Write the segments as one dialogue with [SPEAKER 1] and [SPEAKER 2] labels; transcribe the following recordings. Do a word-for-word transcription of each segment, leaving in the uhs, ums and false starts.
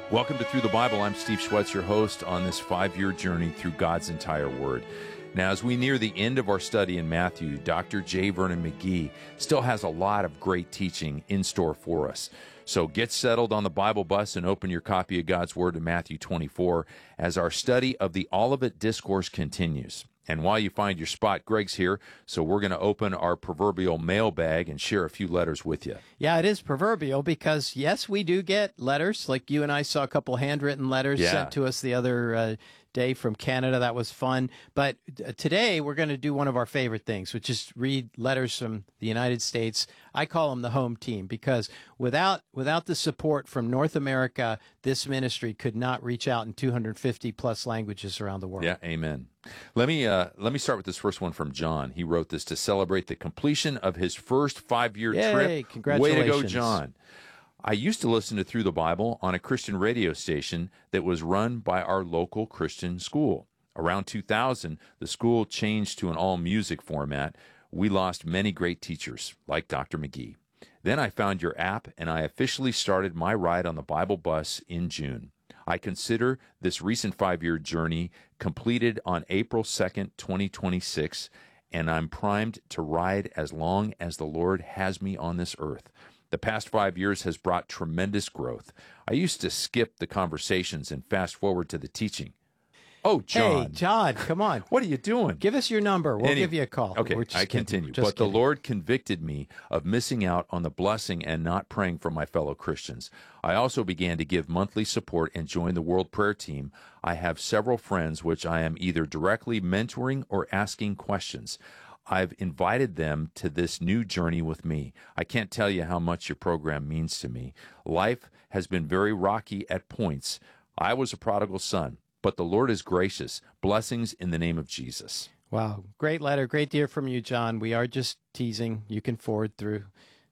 [SPEAKER 1] Welcome to Through the Bible. I'm Steve Schwetz, your host on this five-year journey through God's entire Word. Now, as we near the end of our study in Matthew, Doctor J. Vernon McGee still has a lot of great teaching in store for us. So get settled on the Bible bus and open your copy of God's Word to Matthew twenty-four as our study of the Olivet Discourse continues. And while you find your spot, Greg's here, so we're going to open our proverbial mailbag and share a few letters with you.
[SPEAKER 2] Yeah, it is proverbial because, yes, we do get letters. Like you and I saw a couple handwritten letters
[SPEAKER 1] Yeah.
[SPEAKER 2] sent to us the other uh, day from Canada. That was fun. But uh, today we're going to do one of our favorite things, which is read letters from the United States. I call them the home team because without without the support from North America, this ministry could not reach out in two hundred fifty plus languages around the world.
[SPEAKER 1] Yeah, amen. Let me uh, let me start with this first one from John. He wrote this to celebrate the completion of his first five-year
[SPEAKER 2] Yay,
[SPEAKER 1] trip.
[SPEAKER 2] congratulations.
[SPEAKER 1] Way to go, John. I used to listen to Through the Bible on a Christian radio station that was run by our local Christian school. Around two thousand, the school changed to an all-music format. We lost many great teachers, like Doctor McGee. Then I found your app, and I officially started my ride on the Bible bus in June. I consider this recent five-year journey completed on April second, twenty twenty-six, and I'm primed to ride as long as the Lord has me on this earth. The past five years has brought tremendous growth. I used to skip the conversations and fast forward to the teaching. Oh, John.
[SPEAKER 2] Hey, John, come on.
[SPEAKER 1] What are you doing?
[SPEAKER 2] Give us your number. We'll
[SPEAKER 1] Anyway,
[SPEAKER 2] give you a call.
[SPEAKER 1] Okay,
[SPEAKER 2] We're just
[SPEAKER 1] I
[SPEAKER 2] kidding.
[SPEAKER 1] continue.
[SPEAKER 2] Just
[SPEAKER 1] But the
[SPEAKER 2] kidding.
[SPEAKER 1] Lord convicted me of missing out on the blessing and not praying for my fellow Christians. I also began to give monthly support and join the World Prayer Team. I have several friends which I am either directly mentoring or asking questions. I've invited them to this new journey with me. I can't tell you how much your program means to me. Life has been very rocky at points. I was a prodigal son, but the Lord is gracious. Blessings in the name of Jesus.
[SPEAKER 2] Wow, great letter. Great to hear from you, John. We are just teasing. You can forward through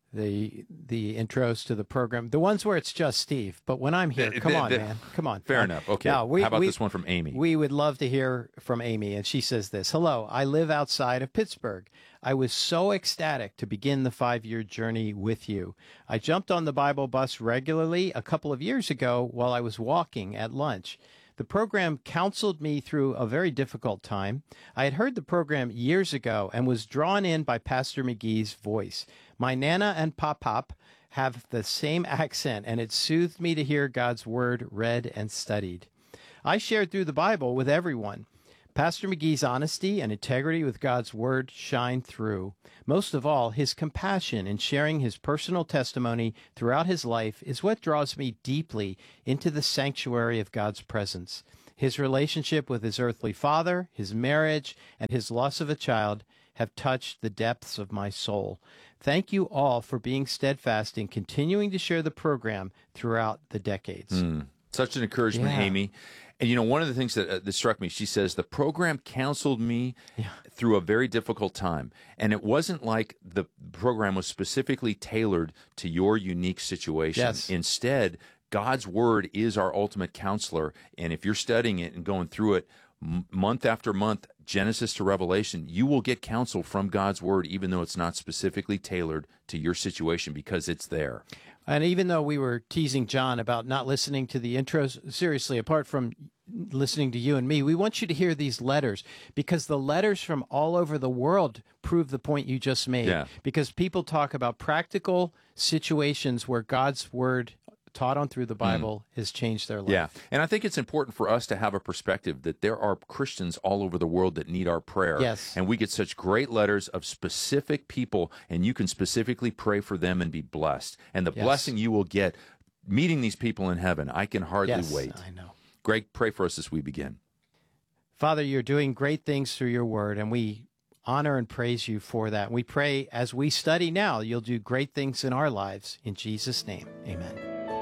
[SPEAKER 2] the the intros to the program, the ones where it's just Steve. But when I'm here,
[SPEAKER 1] The-
[SPEAKER 2] come
[SPEAKER 1] the-
[SPEAKER 2] on,
[SPEAKER 1] the-
[SPEAKER 2] man, come on.
[SPEAKER 1] Fair
[SPEAKER 2] Uh,
[SPEAKER 1] enough. Okay.
[SPEAKER 2] now, we-
[SPEAKER 1] How about
[SPEAKER 2] we-
[SPEAKER 1] this one from Amy?
[SPEAKER 2] We would love to hear from Amy, and she says this. Hello, I live outside of Pittsburgh. I was so ecstatic to begin the five-year journey with you. I jumped on the Bible bus regularly a couple of years ago while I was walking at lunch. The program counseled me through a very difficult time. I had heard the program years ago and was drawn in by Pastor McGee's voice. My Nana and Pop-Pop have the same accent, and it soothed me to hear God's Word read and studied. I shared through the Bible with everyone. Pastor McGee's honesty and integrity with God's Word shine through. Most of all, his compassion in sharing his personal testimony throughout his life is what draws me deeply into the sanctuary of God's presence. His relationship with his earthly father, his marriage, and his loss of a child have touched the depths of my soul. Thank you all for being steadfast in continuing to share the program throughout the decades.
[SPEAKER 1] Mm, such an encouragement,
[SPEAKER 2] Yeah.
[SPEAKER 1] Amy. And, you know, one of the things that, uh, that struck me, she says, the program counseled me
[SPEAKER 2] Yeah.
[SPEAKER 1] through a very difficult time. And it wasn't like the program was specifically tailored to your unique situation.
[SPEAKER 2] Yes.
[SPEAKER 1] Instead, God's Word is our ultimate counselor. And if you're studying it and going through it m- month after month, Genesis to Revelation, you will get counsel from God's Word, even though it's not specifically tailored to your situation, because it's there.
[SPEAKER 2] And even though we were teasing John about not listening to the intros, seriously, apart from listening to you and me, we want you to hear these letters because the letters from all over the world prove the point you just made.
[SPEAKER 1] Yeah.
[SPEAKER 2] Because people talk about practical situations where God's Word taught on through the Bible has changed their life.
[SPEAKER 1] Yeah, and I think it's important for us to have a perspective that there are Christians all over the world that need our prayer.
[SPEAKER 2] Yes.
[SPEAKER 1] And we get such great letters of specific people, and you can specifically pray for them and be blessed. And the
[SPEAKER 2] Yes.
[SPEAKER 1] blessing you will get meeting these people in heaven, I can hardly
[SPEAKER 2] Yes,
[SPEAKER 1] wait.
[SPEAKER 2] I know.
[SPEAKER 1] Greg, pray for us as we begin.
[SPEAKER 2] Father, you're doing great things through your word, and we honor and praise you for that. We pray as we study now, you'll do great things in our lives. In Jesus' name, amen.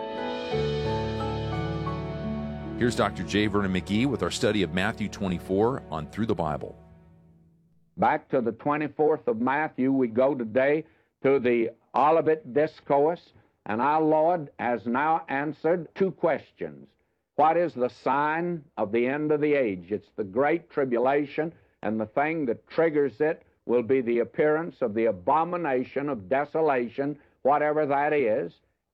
[SPEAKER 1] Here's Doctor J. Vernon McGee with our study of Matthew twenty-four on Through the Bible.
[SPEAKER 3] Back to the twenty-fourth of Matthew, we go today to the Olivet Discourse, and our Lord has now answered two questions. What is the sign of the end of the age? It's the Great Tribulation, and the thing that triggers it will be the appearance of the abomination of desolation, whatever that is.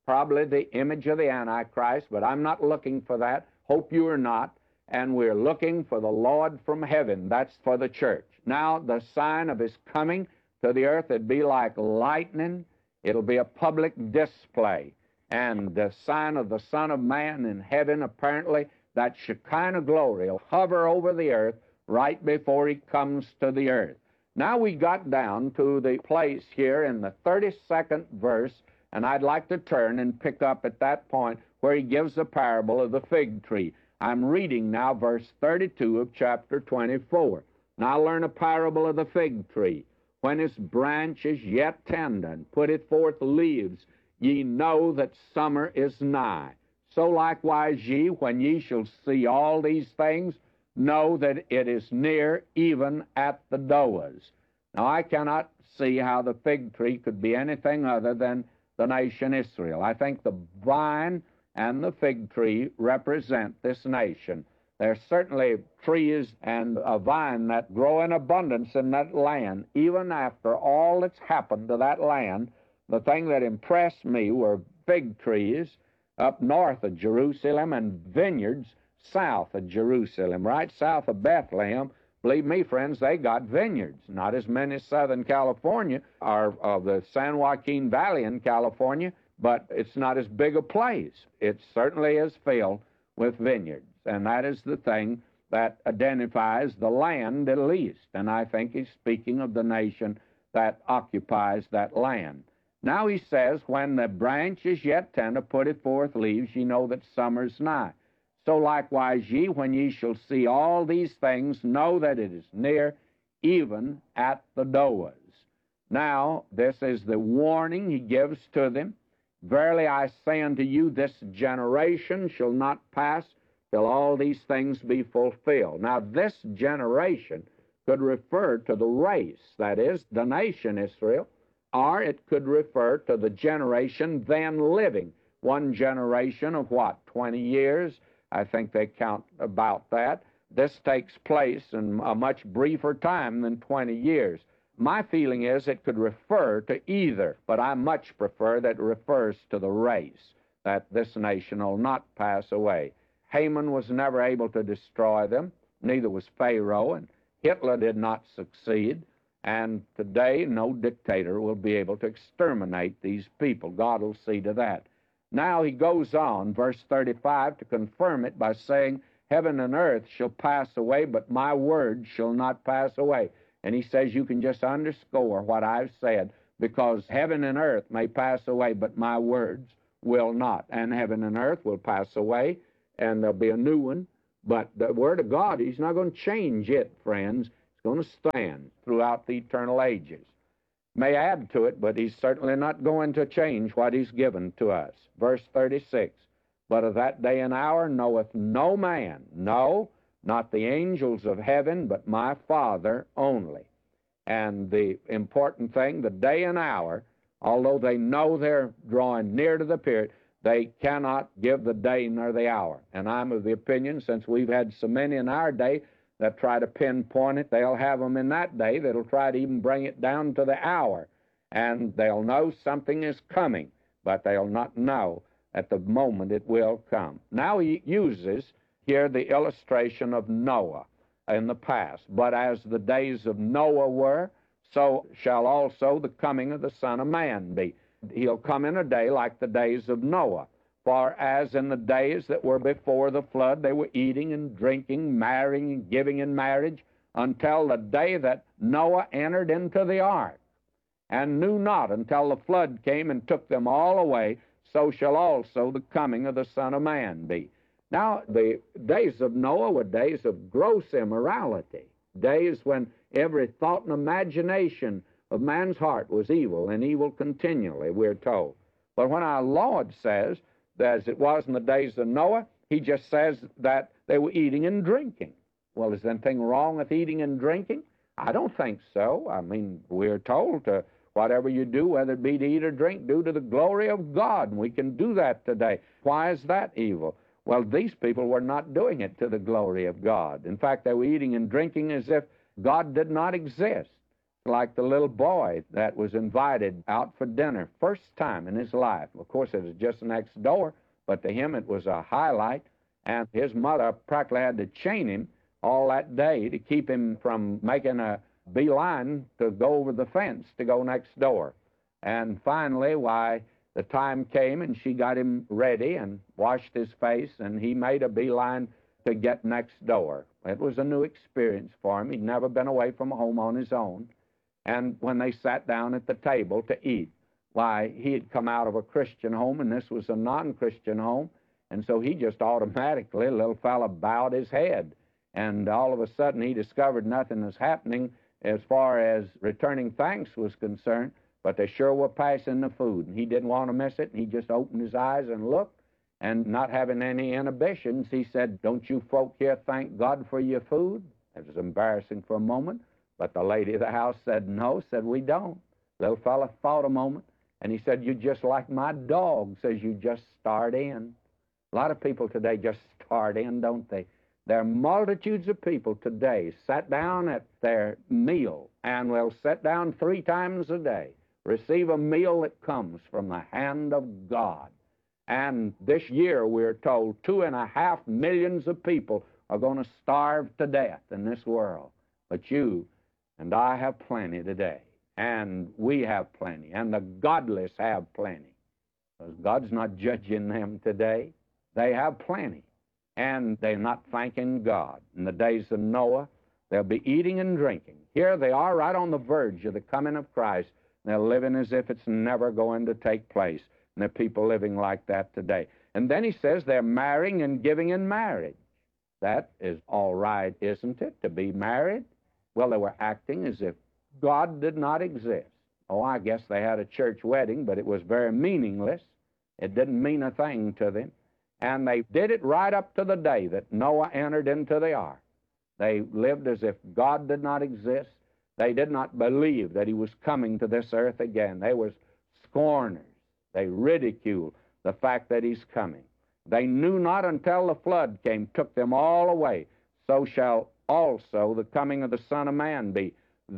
[SPEAKER 3] probably the image of the Antichrist, but I'm not looking for that. Hope you are not. And we're looking for the Lord from heaven. That's for the church. Now, the sign of his coming to the earth, it'd be like lightning. It'll be a public display. And the sign of the Son of Man in heaven, apparently, that Shekinah glory will hover over the earth right before he comes to the earth. Now we got down to the place here in the thirty-second verse, and I'd like to turn and pick up at that point where he gives the parable of the fig tree. I'm reading now verse thirty-two of chapter twenty-four. Now learn a parable of the fig tree. When its branch is yet tender, and putteth forth leaves, ye know that summer is nigh. So likewise ye, when ye shall see all these things, know that it is near, even at the doors. Now I cannot see how the fig tree could be anything other than the nation Israel. I think the vine and the fig tree represent this nation. There's certainly trees and a vine that grow in abundance in that land. Even after all that's happened to that land, the thing that impressed me were fig trees up north of Jerusalem and vineyards south of Jerusalem, right south of Bethlehem. Believe me, friends, they got vineyards. Not as many as Southern California or of the San Joaquin Valley in California, but it's not as big a place. It certainly is filled with vineyards, and that is the thing that identifies the land at least, and I think he's speaking of the nation that occupies that land. Now he says, when the branch is yet tender, putteth forth leaves, ye know that summer's nigh. So likewise ye, when ye shall see all these things, know that it is near, even at the doors. Now, this is the warning he gives to them. Verily I say unto you, this generation shall not pass till all these things be fulfilled. Now, this generation could refer to the race, that is, the nation Israel, or it could refer to the generation then living. One generation of what, twenty years? I think they count about that. This takes place in a much briefer time than twenty years. My feeling is it could refer to either, but I much prefer that it refers to the race, that this nation will not pass away. Haman was never able to destroy them, neither was Pharaoh, and Hitler did not succeed, and today no dictator will be able to exterminate these people. God will see to that. Now he goes on, verse thirty-five, to confirm it by saying, heaven and earth shall pass away, but my word shall not pass away. And he says you can just underscore what I've said, because heaven and earth may pass away, but my words will not. And heaven and earth will pass away, and there'll be a new one. But the Word of God, he's not going to change it, friends. It's going to stand throughout the eternal ages. May add to it, but he's certainly not going to change what he's given to us. Verse thirty-six, but of that day and hour knoweth no man, no, not the angels of heaven, but my Father only. And the important thing, the day and hour, although they know they're drawing near to the period, they cannot give the day nor the hour. And I'm of the opinion, since we've had so many in our day that try to pinpoint it, they'll have them in that day that'll try to even bring it down to the hour. And they'll know something is coming, but they'll not know at the moment it will come. Now he uses here the illustration of Noah in the past. But as the days of Noah were, so shall also the coming of the Son of Man be. He'll come in a day like the days of Noah. For as in the days that were before the flood, they were eating and drinking, marrying and giving in marriage, until the day that Noah entered into the ark, and knew not until the flood came and took them all away, so shall also the coming of the Son of Man be. Now, the days of Noah were days of gross immorality, days when every thought and imagination of man's heart was evil, and evil continually, we're told. But when our Lord says, as it was in the days of Noah, he just says that they were eating and drinking. Well, is anything wrong with eating and drinking? I don't think so. I mean, we're told to whatever you do, whether it be to eat or drink, do to the glory of God, and we can do that today. Why is that evil? Well, these people were not doing it to the glory of God. In fact, they were eating and drinking as if God did not exist. like the little boy that was invited out for dinner, first time in his life. Of course, it was just next door, but to him it was a highlight, and his mother practically had to chain him all that day to keep him from making a beeline to go over the fence to go next door. And finally, why, the time came and she got him ready and washed his face, and he made a beeline to get next door. It was a new experience for him. He'd never been away from home on his own. And when they sat down at the table to eat, why, he had come out of a Christian home, and this was a non-Christian home, and so he just automatically, the little fella bowed his head. And all of a sudden, he discovered nothing was happening as far as returning thanks was concerned, but they sure were passing the food, and he didn't want to miss it, and he just opened his eyes and looked, and not having any inhibitions, he said, "Don't you folk here thank God for your food?" It was embarrassing for a moment, but the lady of the house said no, said, "We don't." Little fella thought a moment, and he said, "You're just like my dog, says you just start in." A lot of people today just start in, don't they? There are multitudes of people today sat down at their meal and will sit down three times a day, receive a meal that comes from the hand of God. And this year, we're told, two and a half millions of people are going to starve to death in this world. But you and I have plenty today, and we have plenty, and the godless have plenty. Because God's not judging them today. They have plenty, and they're not thanking God. In the days of Noah, they'll be eating and drinking. Here they are right on the verge of the coming of Christ. They're living as if it's never going to take place. And there are people living like that today. And then he says they're marrying and giving in marriage. That is all right, isn't it, to be married? Well, they were acting as if God did not exist. Oh, I guess they had a church wedding, but it was very meaningless. It didn't mean a thing to them. And they did it right up to the day that Noah entered into the ark. They lived as if God did not exist. They did not believe that he was coming to this earth again. They were scorners. They ridiculed the fact that he's coming. They knew not until the flood came, took them all away. So shall also the coming of the Son of Man be.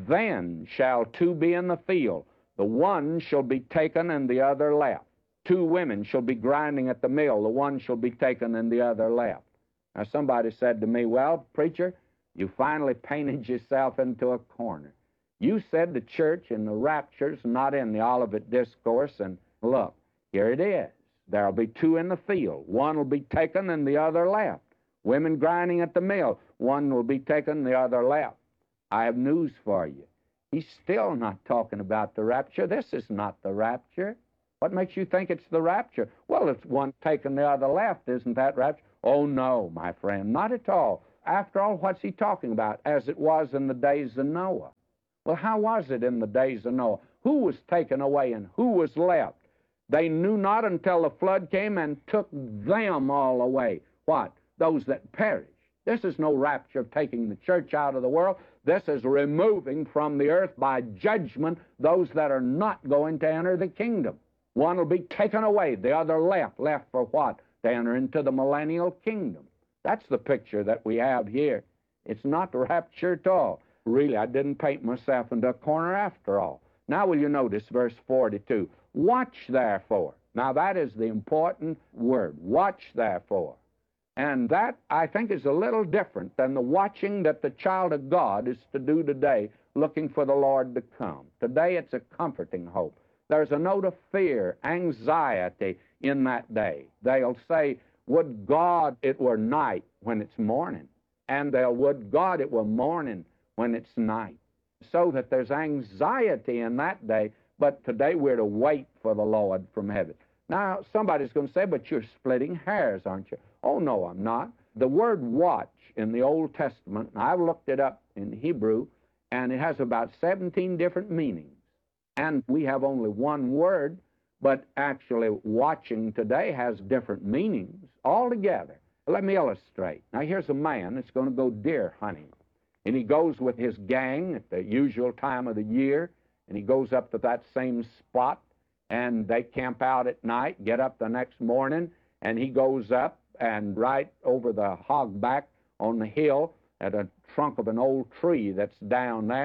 [SPEAKER 3] Then shall two be in the field. The one shall be taken and the other left. Two women shall be grinding at the mill. The one shall be taken and the other left. Now, somebody said to me, "Well, preacher, you finally painted yourself into a corner. You said the church and the rapture's not in the Olivet Discourse, and look, here it is. There'll be two in the field. One will be taken and the other left. Women grinding at the mill. One will be taken, the other left." I have news for you. He's still not talking about the rapture. This is not the rapture. What makes you think it's the rapture? Well, it's one taken, the other left. Isn't that rapture? Oh, no, my friend, not at all. After all, what's he talking about? As it was in the days of Noah. Well, how was it in the days of Noah? Who was taken away and who was left? They knew not until the flood came and took them all away. What? Those that perished. This is no rapture of taking the church out of the world. This is removing from the earth by judgment those that are not going to enter the kingdom. One will be taken away, the other left. Left for what? To enter into the millennial kingdom. That's the picture that we have here. It's not the rapture at all. Really, I didn't paint myself into a corner after all. Now will you notice verse forty-two. Watch therefore. Now that is the important word. Watch therefore. And that, I think, is a little different than the watching that the child of God is to do today, looking for the Lord to come. Today it's a comforting hope. There's a note of fear, anxiety in that day. They'll say, "Would God it were night when it's morning." And they'll, "Would God it were morning when it's night." So that there's anxiety in that day, but today we're to wait for the Lord from heaven. Now, somebody's going to say, "But you're splitting hairs, aren't you?" Oh, no, I'm not. The word watch in the Old Testament, and I've looked it up in Hebrew, and it has about seventeen different meanings. And we have only one word, but actually watching today has different meanings altogether. Let me illustrate. Now, here's a man that's going to go deer hunting. And he goes with his gang at the usual time of the year, and he goes up to that same spot, and they camp out at night, get up the next morning, and he goes up and right over the hogback on the hill at a trunk of an old tree that's down there,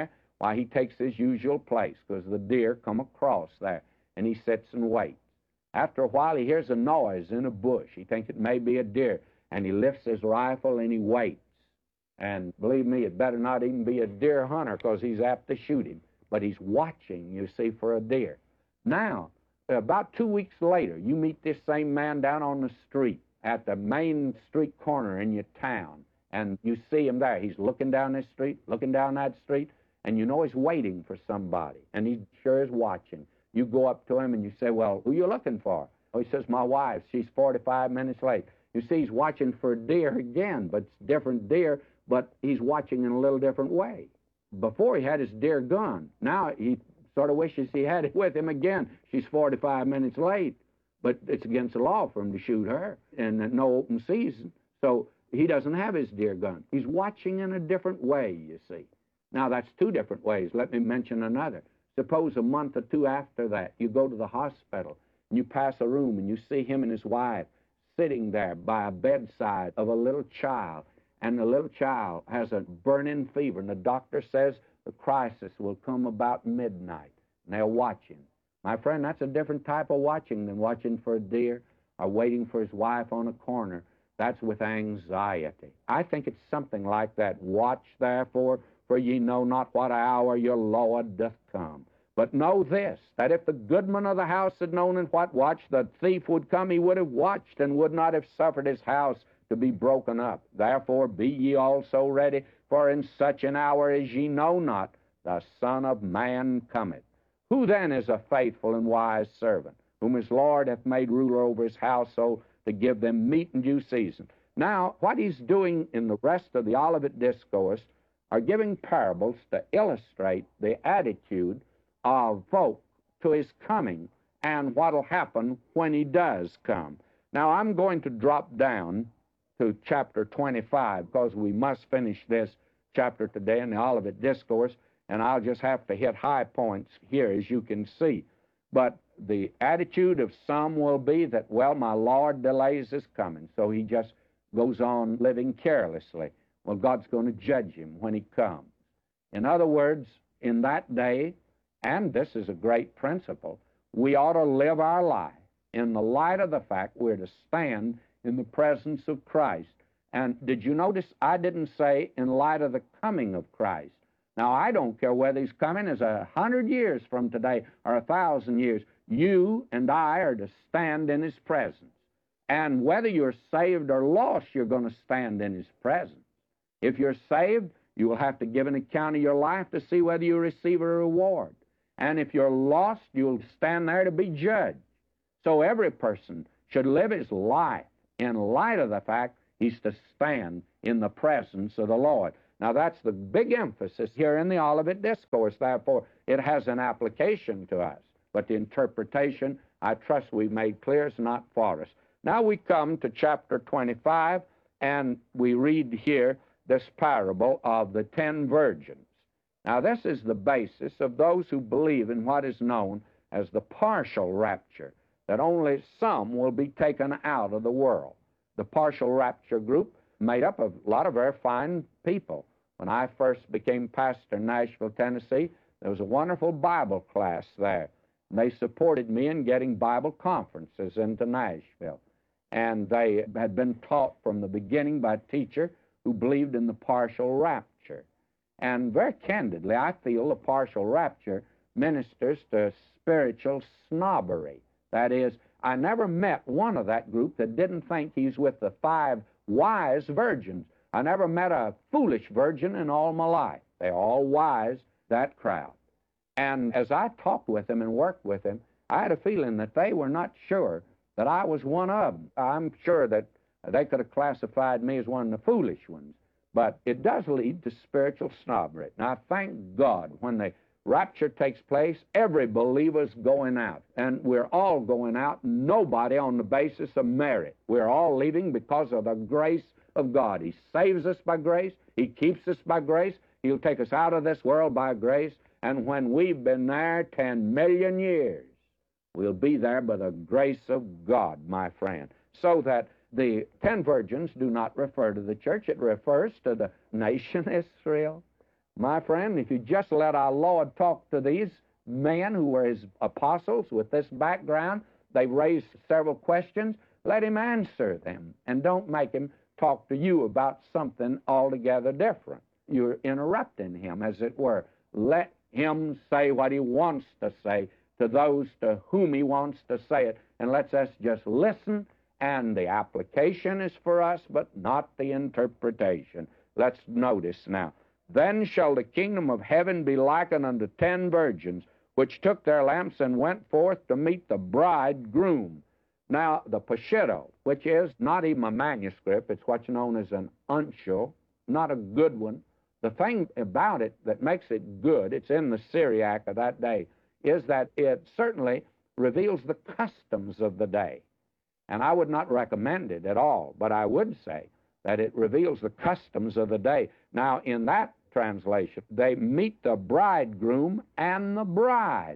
[SPEAKER 3] Why, he takes his usual place because the deer come across there, and he sits and waits. After a while, he hears a noise in a bush. He thinks it may be a deer, and he lifts his rifle and he waits. And believe me, it better not even be a deer hunter because he's apt to shoot him. But he's watching, you see, for a deer. Now, about two weeks later, you meet this same man down on the street at the main street corner in your town, and you see him there. He's looking down this street, looking down that street, and you know he's waiting for somebody, and he sure is watching. You go up to him and you say, well, who you looking for? Oh, he says, my wife. She's forty-five minutes late. You see, he's watching for a deer again, but it's different deer, but he's watching in a little different way. Before he had his deer gun. Now he sort of wishes he had it with him again. She's forty-five minutes late, but it's against the law for him to shoot her in no open season. So he doesn't have his deer gun. He's watching in a different way, you see. Now, that's two different ways. Let me mention another. Suppose a month or two after that, you go to the hospital, and you pass a room, and you see him and his wife sitting there by a bedside of a little child, and the little child has a burning fever, and the doctor says the crisis will come about midnight, and they're watching. My friend, that's a different type of watching than watching for a deer or waiting for his wife on a corner. That's with anxiety. I think it's something like that. Watch, therefore, for ye know not what hour your Lord doth come. But know this, that if the goodman of the house had known in what watch the thief would come, he would have watched and would not have suffered his house to be broken up. Therefore be ye also ready, for in such an hour as ye know not, the Son of Man cometh. Who then is a faithful and wise servant, whom his Lord hath made ruler over his household, to give them meat in due season? Now, what he's doing in the rest of the Olivet Discourse are giving parables to illustrate the attitude of folk to his coming and what will happen when he does come. Now, I'm going to drop down to chapter twenty-five because we must finish this chapter today in the Olivet Discourse, and I'll just have to hit high points here, as you can see. But the attitude of some will be that, well, my Lord delays his coming, so he just goes on living carelessly. Well, God's going to judge him when he comes. In other words, in that day, and this is a great principle, we ought to live our life in the light of the fact we're to stand in the presence of Christ. And did you notice I didn't say in light of the coming of Christ? Now, I don't care whether he's coming as a hundred years from today or a thousand years. You and I are to stand in his presence. And whether you're saved or lost, you're going to stand in his presence. If you're saved, you will have to give an account of your life to see whether you receive a reward. And if you're lost, you'll stand there to be judged. So every person should live his life in light of the fact he's to stand in the presence of the Lord. Now, that's the big emphasis here in the Olivet Discourse. Therefore, it has an application to us. But the interpretation, I trust we've made clear, is not for us. Now we come to chapter twenty-five, and we read here this parable of the ten virgins. Now, this is the basis of those who believe in what is known as the partial rapture, that only some will be taken out of the world. The partial rapture group made up of a lot of very fine people. When I first became pastor in Nashville, Tennessee, there was a wonderful Bible class there. And they supported me in getting Bible conferences into Nashville. And they had been taught from the beginning by a teacher who believed in the partial rapture. And very candidly, I feel the partial rapture ministers to spiritual snobbery. That is, I never met one of that group that didn't think he's with the five wise virgins. I never met a foolish virgin in all my life. They're all wise, that crowd. And as I talked with them and worked with them, I had a feeling that they were not sure that I was one of them. I'm sure that they could have classified me as one of the foolish ones. But it does lead to spiritual snobbery. Now, thank God, when the rapture takes place, every believer's going out. And we're all going out, nobody on the basis of merit. We're all leaving because of the grace of God. He saves us by grace. He keeps us by grace. He'll take us out of this world by grace. And when we've been there ten million years, we'll be there by the grace of God, my friend. So that the ten virgins do not refer to the church. It refers to the nation Israel. My friend, if you just let our Lord talk to these men who were his apostles with this background, they raised several questions, let him answer them, and don't make him talk to you about something altogether different. You're interrupting him, as it were. Let him say what he wants to say to those to whom he wants to say it, and let's us just listen, and the application is for us, but not the interpretation. Let's notice now. Then shall the kingdom of heaven be likened unto ten virgins, which took their lamps and went forth to meet the bridegroom. Now, the Peshitta, which is not even a manuscript, it's what's known as an uncial, not a good one. The thing about it that makes it good, it's in the Syriac of that day, is that it certainly reveals the customs of the day. And I would not recommend it at all, but I would say that it reveals the customs of the day. Now, in that translation, they meet the bridegroom and the bride,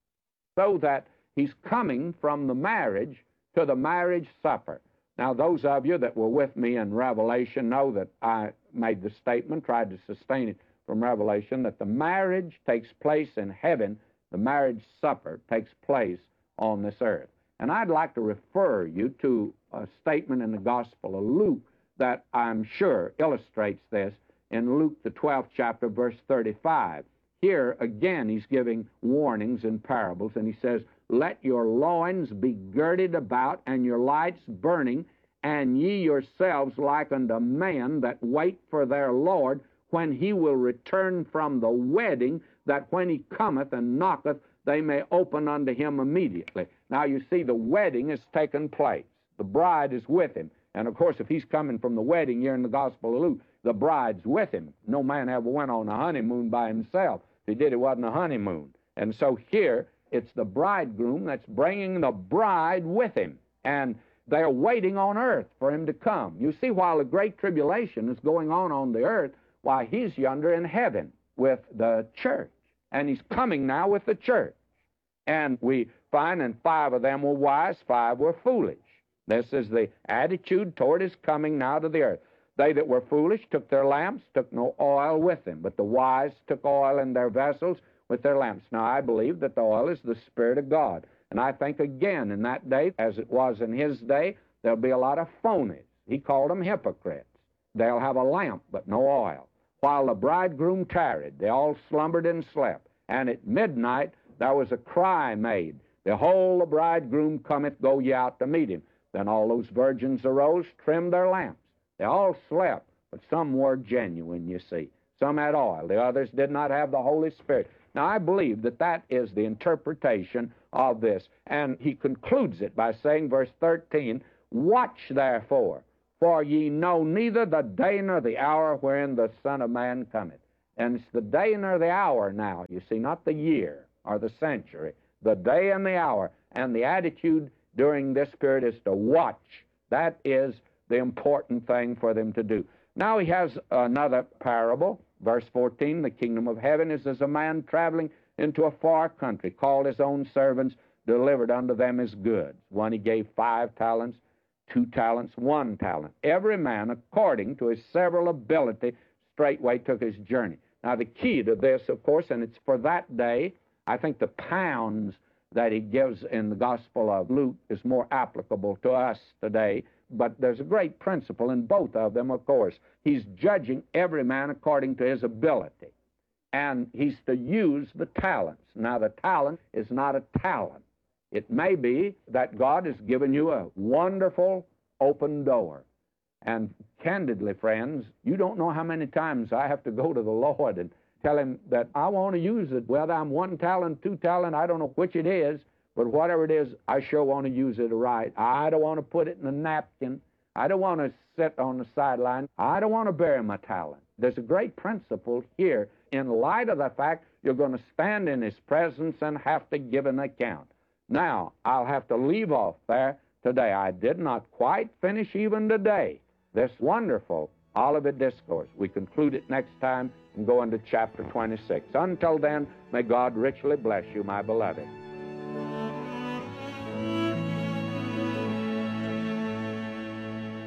[SPEAKER 3] so that he's coming from the marriage to the marriage supper. Now, those of you that were with me in Revelation know that I made the statement, tried to sustain it from Revelation, that the marriage takes place in heaven, the marriage supper takes place on this earth. And I'd like to refer you to a statement in the Gospel of Luke that I'm sure illustrates this in Luke, the twelfth chapter, verse thirty-five. Here, again, he's giving warnings in parables, and he says, let your loins be girded about, and your lights burning, and ye yourselves like unto men that wait for their Lord, when he will return from the wedding, that when he cometh and knocketh, they may open unto him immediately. Now, you see, the wedding has taken place. The bride is with him. And, of course, if he's coming from the wedding here in the Gospel of Luke, the bride's with him. No man ever went on a honeymoon by himself. If he did, it wasn't a honeymoon. And so here, it's the bridegroom that's bringing the bride with him. And they're waiting on earth for him to come. You see, while the great tribulation is going on on the earth, why, he's yonder in heaven with the church. And he's coming now with the church. And we find that five of them were wise, five were foolish. This is the attitude toward his coming now to the earth. They that were foolish took their lamps, took no oil with them, but the wise took oil in their vessels with their lamps. Now, I believe that the oil is the Spirit of God. And I think, again, in that day, as it was in his day, there'll be a lot of phonies. He called them hypocrites. They'll have a lamp, but no oil. While the bridegroom tarried, they all slumbered and slept. And at midnight there was a cry made, behold, the bridegroom cometh, go ye out to meet him. Then all those virgins arose, trimmed their lamps. They all slept, but some were genuine, you see. Some had oil. The others did not have the Holy Spirit. Now, I believe that that is the interpretation of this. And he concludes it by saying, verse thirteen, watch therefore, for ye know neither the day nor the hour wherein the Son of Man cometh. And it's the day nor the hour now, you see, not the year or the century, the day and the hour. And the attitude during this period is to watch. That is the important thing for them to do. Now he has another parable, verse fourteen, the kingdom of heaven is as a man traveling into a far country, called his own servants, delivered unto them his goods. One he gave five talents, two talents, one talent. Every man according to his several ability straightway took his journey. Now the key to this, of course, and it's for that day, I think the pounds that he gives in the Gospel of Luke is more applicable to us today, but there's a great principle in both of them, of course. He's judging every man according to his ability, and he's to use the talents. Now, the talent is not a talent. It may be that God has given you a wonderful open door, and candidly, friends, you don't know how many times I have to go to the Lord and tell him that I want to use it, whether I'm one talent, two talent, I don't know which it is, but whatever it is, I sure want to use it right. I don't want to put it in a napkin. I don't want to sit on the sideline. I don't want to bury my talent. There's a great principle here in light of the fact you're going to stand in his presence and have to give an account. Now, I'll have to leave off there today. I did not quite finish even today this wonderful Olivet Discourse. We conclude it next time and go into chapter twenty-six. Until then, may God richly bless you, my beloved.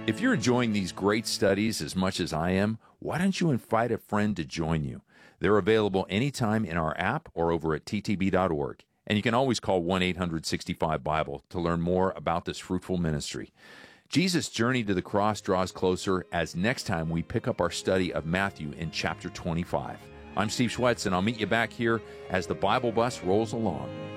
[SPEAKER 1] If you're enjoying these great studies as much as I am, why don't you invite a friend to join you? They're available anytime in our app or over at t t b dot org. And you can always call one eight hundred sixty-five Bible to learn more about this fruitful ministry. Jesus' journey to the cross draws closer as next time we pick up our study of Matthew in chapter twenty-five. I'm Steve Schwetz, and I'll meet you back here as the Bible bus rolls along.